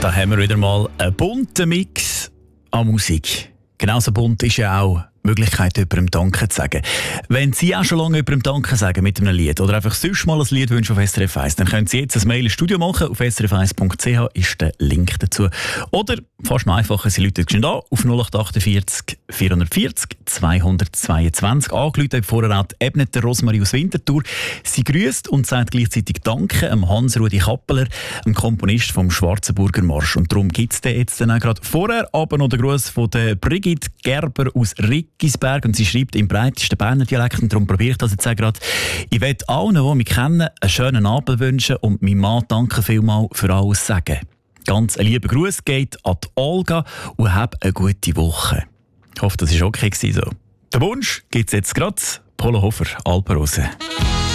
Da haben wir wieder mal einen bunten Mix an Musik. Genauso bunt ist ja auch die Möglichkeit, jemandem Danke zu sagen. Wenn Sie auch schon lange jemandem Danke sagen mit einem Lied oder einfach sonst mal ein Lied wünschen auf SRF 1, dann können Sie jetzt ein Mail ins Studio machen. Auf srf1.ch ist der Link dazu. Oder, fast noch einfacher, Sie rufen schon an auf 0848 440 222. Angerufen hat vorher auch die Ebneter Rosmarie aus Winterthur. Sie grüßt und sagt gleichzeitig Danke am Hans-Rudi Kappeler, dem Komponist vom Schwarzenburger Marsch. Und darum gibt es den jetzt dann auch gerade vorher aber noch den Gruß von der Brigitte Gerber aus Riggisberg. Und sie schreibt im breitesten Berner Dialekt, und darum probiere ich das jetzt auch gerade. Ich möchte allen, die mich kennen, einen schönen Abend wünschen und meinem Mann danke vielmals für alles sagen. Ganz ein lieber Gruß geht an die Olga und hab eine gute Woche. Ich hoffe, das war okay so. Den Wunsch gibt es jetzt gerade. Polo Hofer, Alpenrose.